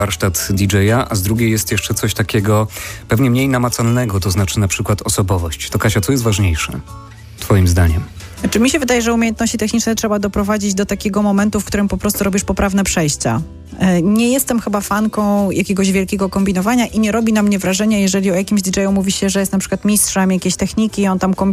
warsztat DJ-a, a z drugiej jest jeszcze coś takiego pewnie mniej namacalnego, to znaczy na przykład osobowość. To Kasia, co jest ważniejsze twoim zdaniem? Znaczy, mi się wydaje, że umiejętności techniczne trzeba doprowadzić do takiego momentu, w którym po prostu robisz poprawne przejścia. Nie jestem chyba fanką jakiegoś wielkiego kombinowania i nie robi na mnie wrażenia, jeżeli o jakimś DJ-u mówi się, że jest na przykład mistrzem jakiejś techniki i on tam kombinuje